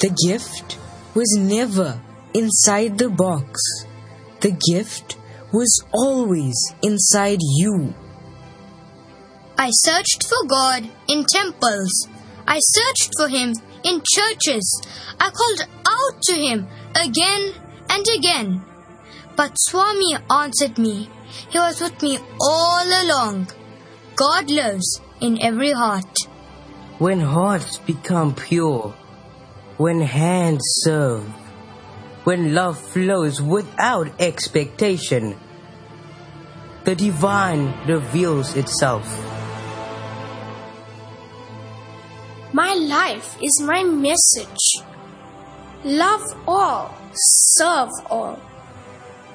The gift was never inside the box. The gift was always inside you. I searched for God in temples. I searched for Him in churches. I called out to Him again and again. But Swami answered me. He was with me all along. God lives in every heart. When hearts become pure, when hands serve, when love flows without expectation, the divine reveals itself. My life is my message. Love all, serve all.